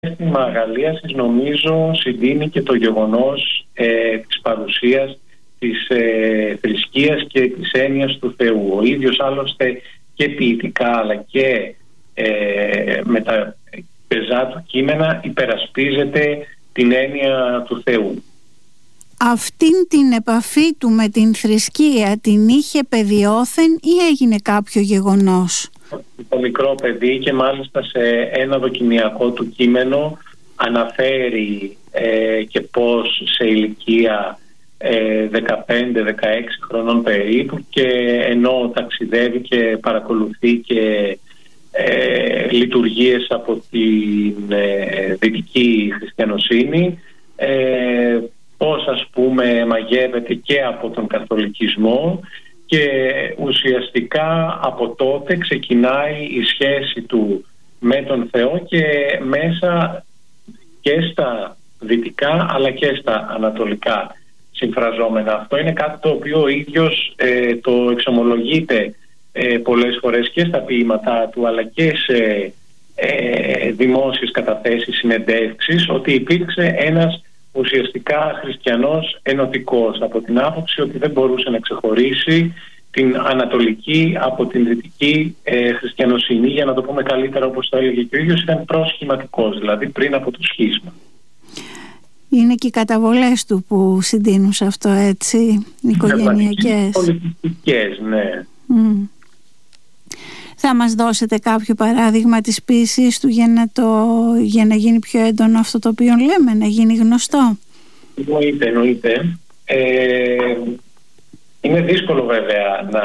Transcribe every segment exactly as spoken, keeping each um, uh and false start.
αίσθημα αγαλίασης νομίζω συντείνει και το γεγονός ε, της παρουσίας της ε, θρησκείας και της έννοιας του Θεού. Ο ίδιος άλλωστε και ποιητικά αλλά και ε, με τα πεζά του κείμενα υπερασπίζεται την έννοια του Θεού. Αυτήν την επαφή του με την θρησκεία την είχε παιδιόθεν ή έγινε κάποιο γεγονός? Το μικρό παιδί, και μάλιστα σε ένα δοκιμιακό του κείμενο αναφέρει ε, και πώς σε ηλικία ε, δεκαπέντε δεκαέξι χρονών περίπου, και ενώ ταξιδεύει και παρακολουθεί και ε, λειτουργίες από την ε, δυτική χριστιανοσύνη, ε, πώς ας πούμε μαγεύεται και από τον καθολικισμό, και ουσιαστικά από τότε ξεκινάει η σχέση του με τον Θεό και μέσα και στα δυτικά αλλά και στα ανατολικά συμφραζόμενα. Αυτό είναι κάτι το οποίο ο ίδιος ε, το εξομολογείται ε, πολλές φορές και στα ποίηματά του αλλά και σε ε, δημόσιες καταθέσεις, συνεντεύξεις, ότι υπήρξε ένας ουσιαστικά χριστιανός ενωτικός, από την άποψη ότι δεν μπορούσε να ξεχωρίσει την ανατολική από την δυτική ε, χριστιανοσύνη, για να το πούμε καλύτερα όπως το έλεγε και ο ίδιος, ήταν προσχηματικός, δηλαδή πριν από το σχίσμα. Είναι και οι καταβολές του που συντείνουν σε αυτό, έτσι, οικογενειακές. Πολιτικές, ναι. Mm. Θα μας δώσετε κάποιο παράδειγμα της ποίησης του για να, το, για να γίνει πιο έντονο αυτό το οποίο λέμε, να γίνει γνωστό? Εννοείται, εννοείται. Ε, είναι δύσκολο βέβαια να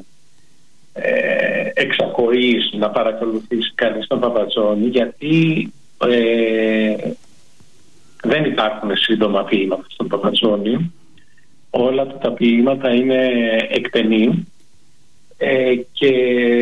ε, εξακοείς, να παρακολουθείς κανείς τον Παπατζόνη, γιατί ε, δεν υπάρχουν σύντομα ποίηματα στον Παπατζόνη. Όλα του τα ποίηματα είναι εκτενή ε, και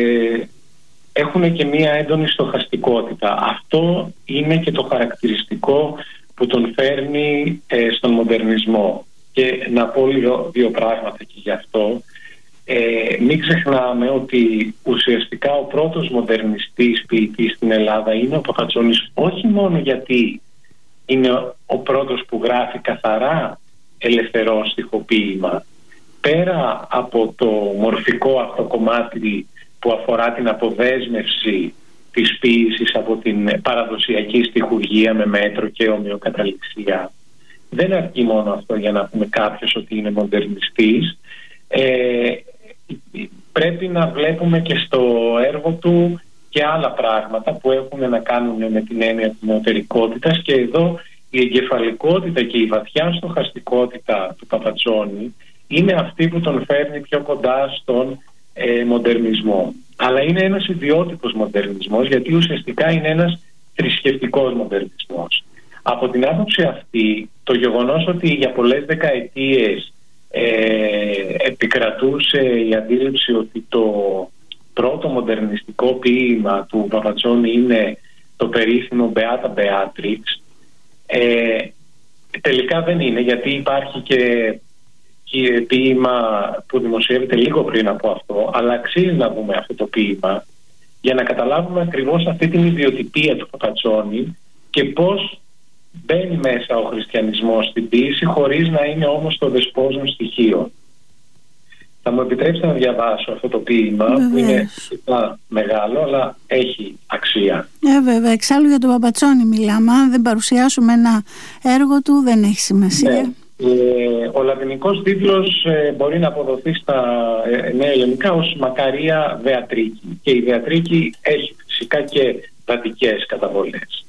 έχουν και μία έντονη στοχαστικότητα. Αυτό είναι και το χαρακτηριστικό που τον φέρνει ε, στον μοντερνισμό. Και να πω δύο, δύο πράγματα και γι' αυτό. Ε, μην ξεχνάμε ότι ουσιαστικά ο πρώτος μοντερνιστής ποιητής στην Ελλάδα είναι ο Παπατζόνης, όχι μόνο γιατί είναι ο πρώτος που γράφει καθαρά ελευθερό στιχοποίημα. Πέρα από το μορφικό αυτό κομμάτι που αφορά την αποδέσμευση της ποίησης από την παραδοσιακή στιχουργία με μέτρο και ομοιοκαταληξία, δεν αρκεί μόνο αυτό για να πούμε κάποιος ότι είναι μοντερνιστής. Ε, πρέπει να βλέπουμε και στο έργο του και άλλα πράγματα που έχουν να κάνουν με την έννοια της νεωτερικότητας, και εδώ η εγκεφαλικότητα και η βαθιά στοχαστικότητα του Παπατζόνη είναι αυτή που τον φέρνει πιο κοντά στον ε, μοντερνισμό. Αλλά είναι ένας ιδιότυπος μοντερνισμός, γιατί ουσιαστικά είναι ένας θρησκευτικός μοντερνισμός. Από την άποψη αυτή, το γεγονός ότι για πολλές δεκαετίες ε, επικρατούσε η αντίληψη ότι το πρώτο μοντερνιστικό ποίημα του Παπατζόνη είναι το περίφημο Beata Beatrix, ε, τελικά δεν είναι, γιατί υπάρχει και, και ποίημα που δημοσιεύεται λίγο πριν από αυτό, αλλά αξίζει να δούμε αυτό το ποίημα για να καταλάβουμε ακριβώς αυτή την ιδιοτυπία του Παπατζόνη και πώς μπαίνει μέσα ο χριστιανισμός στην ποίηση χωρίς να είναι όμως το δεσπόζον στοιχείο. Θα μου επιτρέψετε να διαβάσω αυτό το ποίημα, βεβαίως, που είναι μεγάλο αλλά έχει αξία. Ε, βέβαια, εξάλλου για τον Παπατζόνη μιλάμε. Αν δεν παρουσιάσουμε ένα έργο του δεν έχει σημασία. Ναι. Ε, ο λατινικός τίτλος ε, μπορεί να αποδοθεί στα ε, νέα ελληνικά ως Μακαρία Βεατρίκη, και η Βεατρίκη έχει φυσικά και δατικές καταβολές.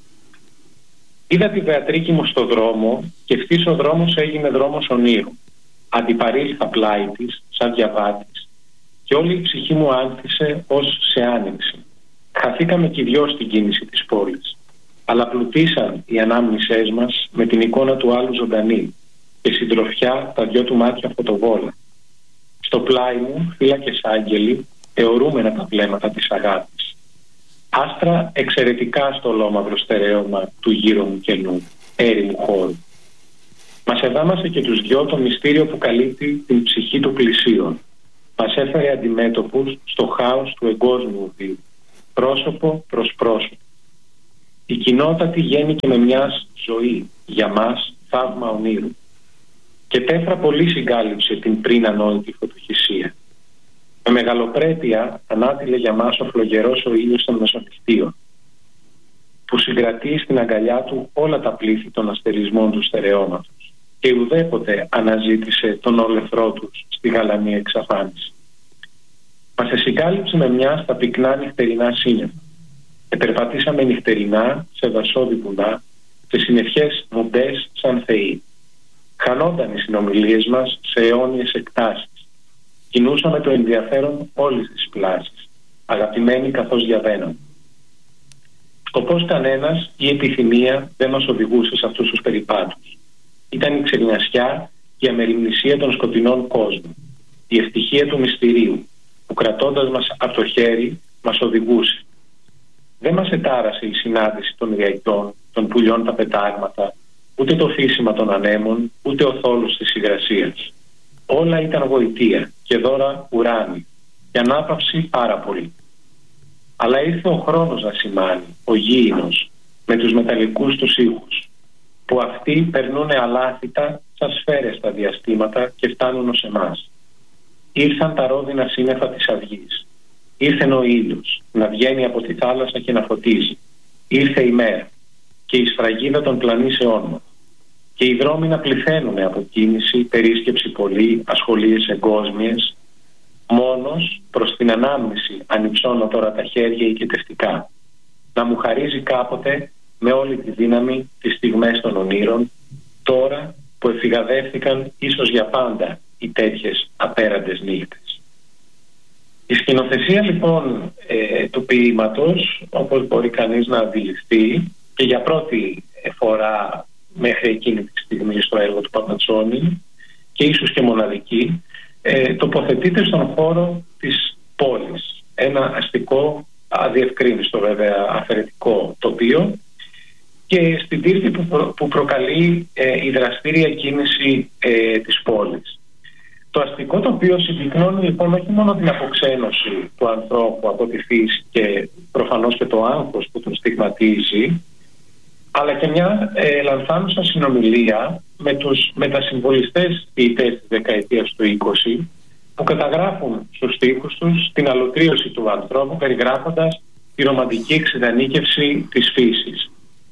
Είδα τη Βεατρίκη μου στο δρόμο και ευθύς ο δρόμος έγινε δρόμος ονείρου. Αντιπαρήλθα πλάι της σαν διαβάτης και όλη η ψυχή μου άνθησε ως σε άνοιξη. Χαθήκαμε κι οι δυο στην κίνηση της πόλης, αλλά πλουτίσαν οι ανάμνησές μας με την εικόνα του άλλου ζωντανή και συντροφιά τα δυο του μάτια φωτοβόλα. Στο πλάι μου φύλακες άγγελοι, αιωρούμενα τα βλέμματα της αγάπης. Άστρα εξαιρετικά στο ολόμαυρο στερέωμα του γύρω μου κενού, έρημου χώρου. Μας εδάμασε και τους δυο το μυστήριο που καλύπτει την ψυχή του πλησίον. Μας έφερε αντιμέτωπους στο χάος του εγκόσμιου βίου, πρόσωπο προς πρόσωπο. η κοινότατη γέννηκε με μιας ζωή, για μας θαύμα ονείρου. Και τέφρα πολύ συγκάλυψε την πριν ανόητη φωτοχυσία. Με μεγαλοπρέπεια ανάτειλε για μας ο φλογερός ο ήλιος των μεσονυχτίων, που συγκρατεί στην αγκαλιά του όλα τα πλήθη των αστερισμών του στερεώματος και ουδέποτε αναζήτησε τον όλεθρό τους στη γαλανή εξαφάνιση. Μας εσυγκάλυψε με μια στα πυκνά νυχτερινά σύννεφα. Επερπατήσαμε νυχτερινά σε δασόδη βουνά, σε συννεφιές μουντές σαν θεοί. Χανόταν οι συνομιλίες μας σε αιώνιες εκτάσεις. Κινούσαμε το ενδιαφέρον όλης της πλάσης, αγαπημένοι καθώς διαβαίναμε. Σκοπός κανένας ή επιθυμία δεν μας οδηγούσε σε αυτούς τους περιπάτους. Ήταν η ξενιασιά και η αμεριμνησία των σκοτεινών κόσμων, η ευτυχία του μυστηρίου, που κρατώντας μας από το χέρι μας οδηγούσε. Δεν μας ετάρασε η συνάντηση των διαητών, των πουλιών τα πετάγματα, ούτε το φύσιμα των ανέμων, ούτε ο θόλος της υγρασίας. Όλα ήταν γοητεία και δώρα ουράνι, και ανάπαυση πάρα πολύ. Αλλά ήρθε ο χρόνος να σημάνει, ο γήινος, με τους μεταλλικούς τους ήχους, που αυτοί περνούνε αλάθητα σαν σφαίρες στα διαστήματα και φτάνουν ως εμάς. Ήρθαν τα ρόδινα σύννεφα της αυγής. Ήρθε ο ήλιος να βγαίνει από τη θάλασσα και να φωτίζει. Ήρθε η μέρα και η σφραγίδα των πλανήσεών μας. Και οι δρόμοι να πληθαίνουν από κίνηση, περίσκεψη πολλή, ασχολίες εγκόσμιες. Μόνος προς την ανάμνηση ανυψώνω τώρα τα χέρια οικετευτικά. Να μου χαρίζει κάποτε με όλη τη δύναμη τις στιγμές των ονείρων, τώρα που εφηγαδεύτηκαν ίσως για πάντα οι τέτοιες απέραντες νύχτες. Η σκηνοθεσία λοιπόν ε, του ποίηματος, όπως μπορεί κανείς να αντιληφθεί, και για πρώτη φορά μέχρι εκείνη τη στιγμή στο έργο του Παπατσόνη και ίσως και μοναδική, ε, τοποθετείται στον χώρο της πόλης. Ένα αστικό, αδιευκρίνιστο βέβαια αφαιρετικό τοπίο, και στην τύρτη που, προ, που προκαλεί ε, η δραστήρια κίνηση ε, της πόλης. Το αστικό τοπίο συμπυκνώνει λοιπόν όχι μόνο την αποξένωση του ανθρώπου από τη φύση και προφανώς και το άγχος που τον στιγματίζει, αλλά και μια ε, λανθάνουσα συνομιλία με τους μετασυμβολιστές ποιητές της δεκαετίας του είκοσι, που καταγράφουν στους στίχους τους την αλωτρίωση του ανθρώπου, περιγράφοντας τη ρομαντική εξειδανίκευση της φύσης.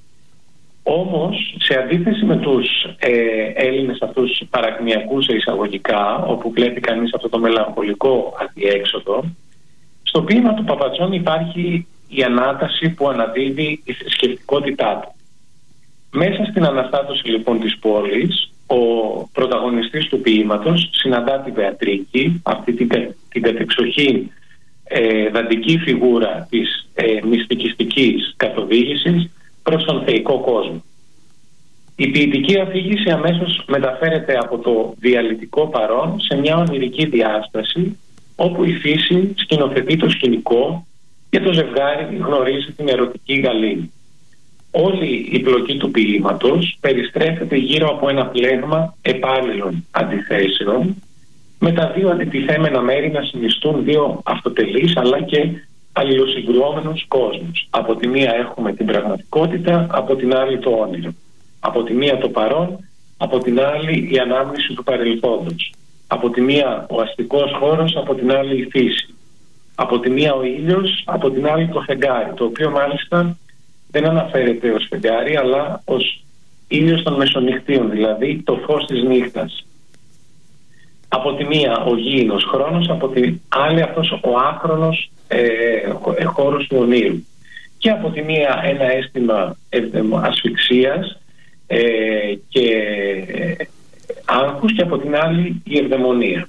Όμως, σε αντίθεση με τους ε, Έλληνες αυτούς παρακμιακούς εισαγωγικά, όπου βλέπει κανείς αυτό το μελαγχολικό αδιέξοδο, στο ποίημα του Παπατσόνη υπάρχει η ανάταση που αναδίδει η θρησκευτικότητά του. Μέσα στην αναστάτωση λοιπόν της πόλης, ο πρωταγωνιστής του ποίηματος συναντά τη Βεατρίκη, αυτή την, την κατεξοχήν ε, δαντική φιγούρα της ε, μυστικιστικής καθοδήγησης προς τον θεϊκό κόσμο. Η ποιητική αφήγηση αμέσως μεταφέρεται από το διαλυτικό παρόν σε μια ονειρική διάσταση, όπου η φύση σκηνοθετεί το σκηνικό και το ζευγάρι γνωρίζει την ερωτική γαλήνη. Όλη η πλοκή του ποίηματος περιστρέφεται γύρω από ένα πλέγμα επάλληλων αντιθέσεων, με τα δύο αντιτιθέμενα μέρη να συνιστούν δύο αυτοτελείς αλλά και αλληλοσυγκρουόμενους κόσμους. Από τη μία έχουμε την πραγματικότητα, από την άλλη το όνειρο. Από τη μία το παρόν, από την άλλη η ανάμνηση του παρελθόντος. Από τη μία ο αστικός χώρος, από την άλλη η φύση. Από τη μία ο ήλιος, από την άλλη το φεγγάρι, το οποίο μάλιστα δεν αναφέρεται ως φεγγάρι, αλλά ως ήλιος των μεσονυχτίων, δηλαδή το φως της νύχτας. Από τη μία ο γήινος χρόνος, από την άλλη αυτός ο άχρονος ε, χώρος του ονείρου. Και από τη μία ένα αίσθημα ασφυξίας ε, και ε, άγχους, και από την άλλη η ευδαιμονία.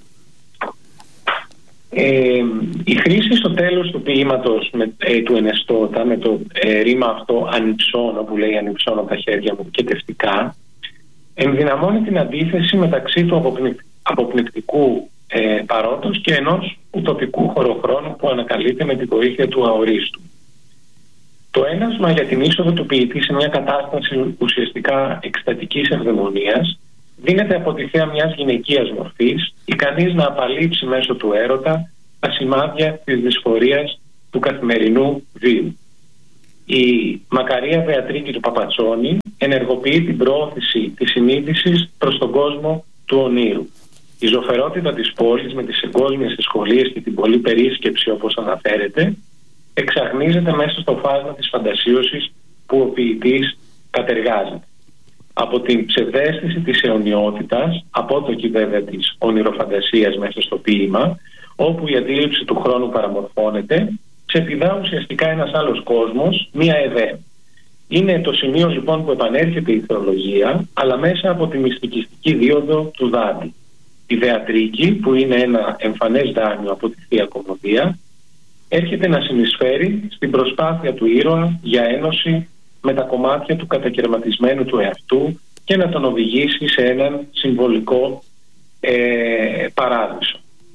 Ε, η χρήση στο τέλος του ποίηματος με, ε, του Ενεστώτα, με το ε, ρήμα αυτό ανυψώνω, που λέει ανυψώνω τα χέρια μου και τευτικά, ενδυναμώνει την αντίθεση μεταξύ του αποπνικτικού αποπνικτικού ε, παρόντος και ενός ουτοπικού χωροχρόνου που ανακαλείται με τη βοήθεια του αορίστου. Το ένασμα για την είσοδο του ποιητή σε μια κατάσταση ουσιαστικά εκστατικής ευδαιμονίας δίνεται από τη θέα μιας γυναικείας μορφής, ικανής να απαλείψει μέσω του έρωτα τα σημάδια της δυσφορίας του καθημερινού βίου. Η Μακαρία Βεατρίκη του Παπατσόνη ενεργοποιεί την προώθηση της συνείδησης προς τον κόσμο του ονείρου. Η ζωφερότητα της πόλης με τις εγκόσμιες σχολείες και την πολλή περίσκεψη, όπως αναφέρεται, εξαγνίζεται μέσα στο φάσμα της φαντασίωσης που ο ποιητής κατεργάζεται. Από την ψευδαίσθηση της αιωνιότητας, απότοκη βέβαια της ονειροφαντασίας μέσα στο ποίημα, όπου η αντίληψη του χρόνου παραμορφώνεται, ξεπηδά ουσιαστικά ένας άλλος κόσμος, μία ΕΔΕ. Είναι το σημείο λοιπόν που επανέρχεται η θεολογία, αλλά μέσα από τη μυστικιστική δίωδο του Δάντη. Η Βεατρίκη, που είναι ένα εμφανές δάνειο από τη Θεία Κομμωδία, έρχεται να συνεισφέρει στην προσπάθεια του ήρωα για ένωση με τα κομμάτια του κατακαιρματισμένου του εαυτού και να τον οδηγήσει σε έναν συμβολικό ε, παράδεισο.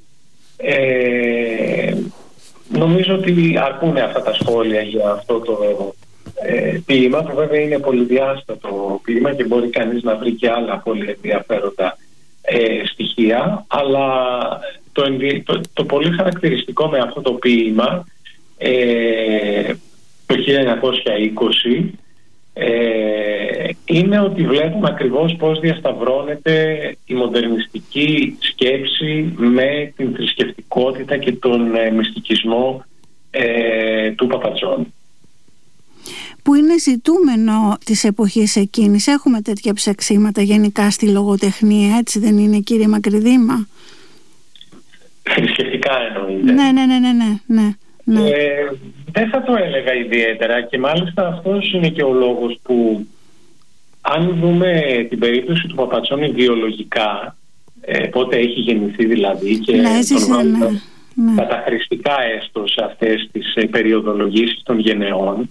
Ε, νομίζω ότι αρκούν αυτά τα σχόλια για αυτό το ε, ποίημα, που βέβαια είναι πολυδιάστατο ποίημα και μπορεί κανείς να βρει και άλλα πολύ ενδιαφέροντα ε, στοιχεία, αλλά το, το, το πολύ χαρακτηριστικό με αυτό το ποίημα ε, το χίλια εννιακόσια είκοσι ε, είναι ότι βλέπουμε ακριβώς πώς διασταυρώνεται η μοντερνιστική σκέψη με την θρησκευτικότητα και τον ε, μυστικισμό ε, του Παπατσόνη. Που είναι ζητούμενο της εποχής εκείνης. Έχουμε τέτοια ψαξίματα γενικά στη λογοτεχνία, έτσι δεν είναι, κύριε Μακρυδήμα? Θρησκευτικά εννοείται. Ναι, ναι, ναι, ναι, ναι, ναι. Ναι. Ε, δεν θα το έλεγα ιδιαίτερα, και μάλιστα αυτός είναι και ο λόγος που, αν δούμε την περίπτωση του Παπατσόνη βιολογικά, ε, πότε έχει γεννηθεί δηλαδή, και ναι, τον βάλουμε ναι, ναι. καταχρηστικά έστω σε αυτές τις ε, περιοδολογήσεις των γενεών,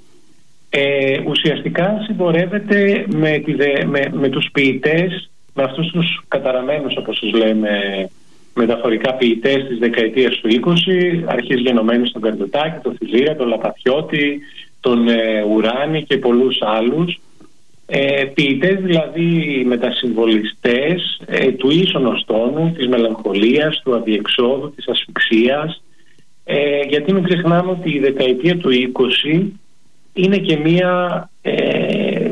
ε, ουσιαστικά συμπορεύεται με, τη, με, με τους ποιητές, με αυτούς τους καταραμένους, όπως τους λέμε μεταφορικά, ποιητές της δεκαετίας του είκοσι, αρχής γενομένους στον Καρδιωτάκη, τον Θηζήρα, τον Λαπαθιώτη, τον ε, Ουράνη και πολλούς άλλους. Ε, ποιητές δηλαδή μετασυμβολιστές ε, του ίσονος τόνου, της μελαγχολίας, του αδιεξόδου, της ασφυξίας, ε, γιατί μην ξεχνάμε ότι η δεκαετία του είκοσι είναι και μία ε,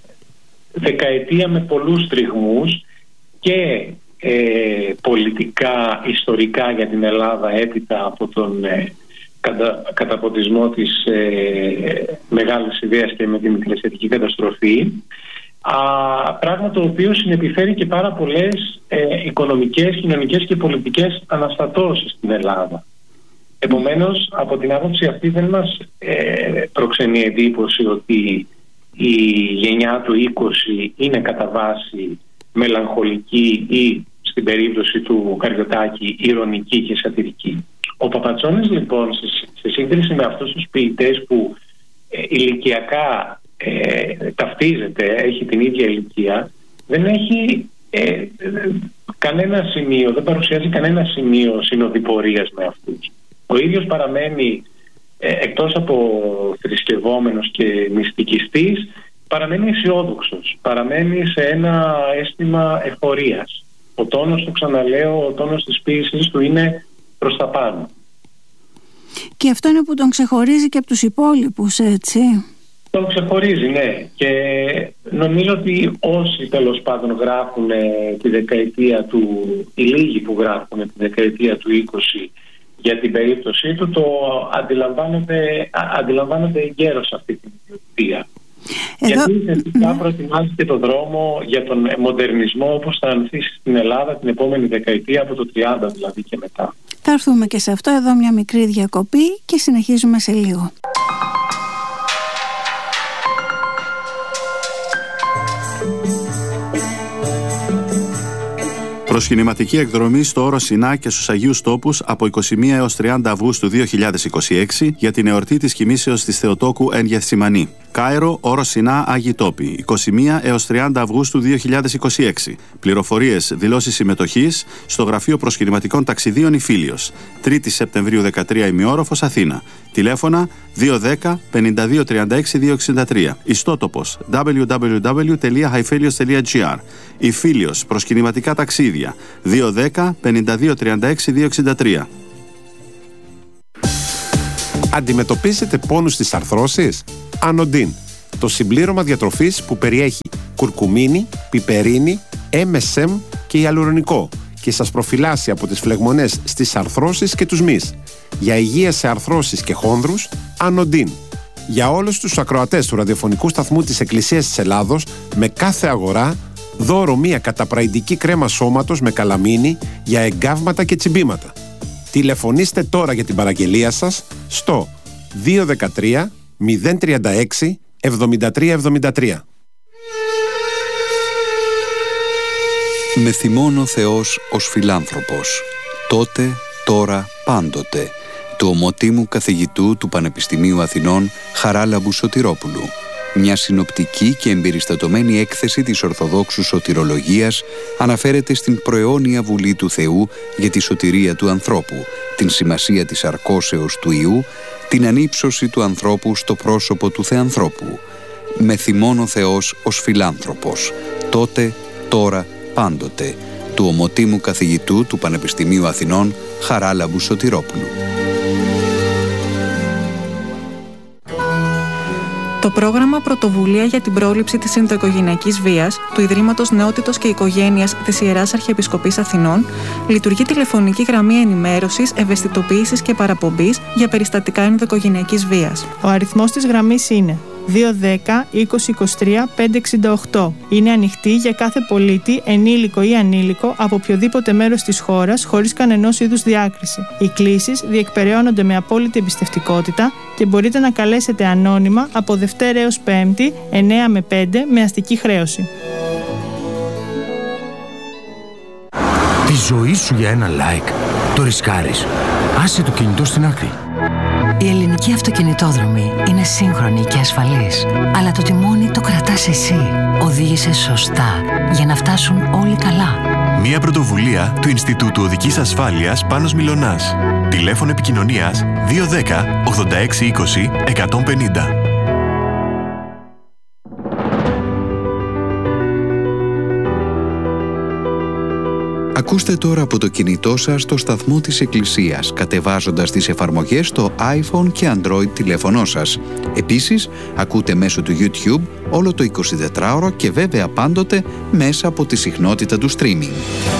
δεκαετία με πολλούς τριγμούς και Ε, πολιτικά, ιστορικά για την Ελλάδα, έπειτα από τον ε, κατα, καταποντισμό της ε, μεγάλης ιδέας και με την εκκλησιαστική καταστροφή, α, πράγμα το οποίο συνεπιφέρει και πάρα πολλές ε, οικονομικές, κοινωνικές και πολιτικές αναστατώσεις στην Ελλάδα. Επομένως, από την άποψη αυτή δεν μας ε, προξενεί εντύπωση ότι η γενιά του είκοσι είναι κατά βάση μελαγχολική ή, στην περίπτωση του Καρδιωτάκη, ηρωνική και σατυρική. Ο Παπατσόνης λοιπόν, σε, σε σύγκριση με αυτούς τους ποιητές που ε, ηλικιακά ε, ταυτίζεται, έχει την ίδια ηλικία, δεν έχει ε, κανένα σημείο, δεν παρουσιάζει κανένα σημείο συνοδοιπορίας με αυτούς. Ο ίδιος παραμένει ε, εκτός από θρησκευόμενος και μυστικιστής, παραμένει αισιόδοξος, παραμένει σε ένα αίσθημα εφορίας. Ο τόνος, το ξαναλέω, ο τόνος της ποίησης του είναι προς τα πάνω. Και αυτό είναι που τον ξεχωρίζει και από τους υπόλοιπους, έτσι? Τον ξεχωρίζει, ναι. Και νομίζω ότι όσοι τέλος πάντων γράφουν τη δεκαετία του, οι λίγοι που γράφουν τη δεκαετία του είκοσι για την περίπτωσή του, το αντιλαμβάνονται, αντιλαμβάνονται εγκαίρως αυτή την ιδιοτία. Εδώ... Γιατί θετικά ναι. προετοιμάζει και τον δρόμο για τον μοντερνισμό, όπως θα ανθίσει στην Ελλάδα την επόμενη δεκαετία, από το τριάντα δηλαδή και μετά. Θα έρθουμε και σε αυτό. Εδώ μια μικρή διακοπή και συνεχίζουμε σε λίγο. Προσκυνηματική εκδρομή στο Όρος Σινά και στους Αγίους Τόπους από είκοσι μία έως τριάντα Αυγούστου δύο χιλιάδες είκοσι έξι για την εορτή της κοιμήσεως της Θεοτόκου εν Γεθσιμανή. Κάιρο, Όρος Σινά, Άγιοι Τόποι, είκοσι μία έως τριάντα Αυγούστου δύο χιλιάδες είκοσι έξι. Πληροφορίες, δηλώσεις συμμετοχής στο Γραφείο Προσκυνηματικών Ταξιδίων Ιφίλιος. τρίτη Σεπτεμβρίου δεκατρία ημιόροφος, Αθήνα. Τηλέφωνα δύο ένα μηδέν πέντε δύο τρία έξι δύο έξι τρία. Ιστότοπος double-u double-u double-u τελεία hiphelios τελεία gr. Ιφίλιος, προσκυνηματικά ταξίδια δύο ένα μηδέν πέντε δύο τρία έξι δύο έξι τρία. Αντιμετωπίζετε πόνους στις αρθρώσεις? Ανοντίν, το συμπλήρωμα διατροφής που περιέχει κουρκουμίνη, πιπερίνη, εμ ες εμ και ιαλουρονικό και σας προφυλάσσει από τις φλεγμονές στις αρθρώσεις και τους μυς. Για υγεία σε αρθρώσεις και χόνδρους, Ανοντίν. Για όλους τους ακροατές του ραδιοφωνικού σταθμού της Εκκλησίας της Ελλάδος, με κάθε αγορά, δώρο μία καταπραϊντική κρέμα σώματος με καλαμίνη για εγκάβματα και τσιμπήματα. Τηλεφωνήστε τώρα για την παραγγελία σας στο δύο ένα τρία μηδέν τρία έξι εβδομήντα τρία εβδομήντα τρία. Με θυμώνει ο Θεός ως φιλάνθρωπος, τότε, τώρα, πάντοτε, του ομοτήμου καθηγητού του Πανεπιστημίου Αθηνών Χαράλαμπου Σωτηρόπουλου. Μια συνοπτική και εμπεριστατωμένη έκθεση της Ορθοδόξου Σωτηρολογίας αναφέρεται στην προαιώνια βουλή του Θεού για τη σωτηρία του ανθρώπου, την σημασία της αρκώσεως του Ιού, την ανύψωση του ανθρώπου στο πρόσωπο του Θεανθρώπου. Με θυμώνει ο Θεός ως φιλάνθρωπος, τότε, τώρα, πάντοτε, του ομοτήμου καθηγητού του Πανεπιστημίου Αθηνών Χαράλαμπου Σωτηρόπουλου. Το πρόγραμμα Πρωτοβουλία για την πρόληψη της ενδοοικογενειακής βίας του Ιδρύματος Νεότητος και Οικογένειας της Ιεράς Αρχιεπισκοπής Αθηνών λειτουργεί τηλεφωνική γραμμή ενημέρωσης, ευαισθητοποίησης και παραπομπής για περιστατικά ενδοοικογενειακής βίας. Ο αριθμός της γραμμής είναι δύο ένα μηδέν είκοσι είκοσι τρία πεντακόσια εξήντα οκτώ. Είναι ανοιχτή για κάθε πολίτη, ενήλικο ή ανήλικο, από οποιοδήποτε μέρος της χώρας, χωρίς κανενός είδους διάκριση. Οι κλήσεις διεκπεραιώνονται με απόλυτη εμπιστευτικότητα και μπορείτε να καλέσετε ανώνυμα από Δευτέρα έως Πέμπτη, εννέα με πέντε, με αστική χρέωση. Τη ζωή σου για ένα like το ρισκάρεις. Άσε το κινητό στην άκρη. Η ελληνική αυτοκινητόδρομη είναι σύγχρονη και ασφαλής, αλλά το τιμόνι το κρατάς εσύ. Οδήγησε σωστά για να φτάσουν όλοι καλά. Μια πρωτοβουλία του Ινστιτούτου Οδικής Ασφάλειας Πάνος Μιλωνάς. Τηλέφωνο επικοινωνίας δύο ένα μηδέν ογδόντα έξι είκοσι εκατόν πενήντα. Ακούστε τώρα από το κινητό σας το σταθμό της Εκκλησίας, κατεβάζοντας τις εφαρμογές στο iPhone και Android τηλέφωνό σας. Επίσης, ακούτε μέσω του YouTube όλο το εικοσιτετράωρο και βέβαια πάντοτε μέσα από τη συχνότητα του streaming.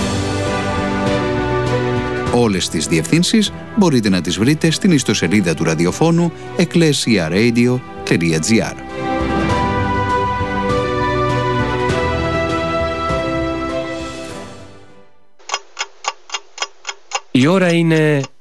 Όλες τις διευθύνσεις μπορείτε να τις βρείτε στην ιστοσελίδα του ραδιοφώνου εκκλεσιαραdio τελεία τζι άρ. Η ώρα είναι